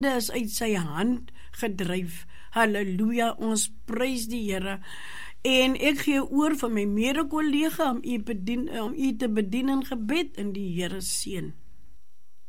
is uit sy hand gedryf. Halleluja, ons prys die Here. En ek gee oor vir my mede-kollega om u te bedien in gebed in die Here seën.